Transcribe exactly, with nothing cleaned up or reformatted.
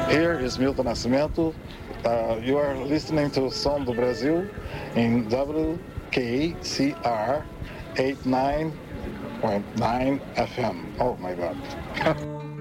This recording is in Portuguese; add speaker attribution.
Speaker 1: Here is Milton Nascimento. Uh, you are listening to Som do Brasil in W K C R eighty-nine point nine F M. Oh my God.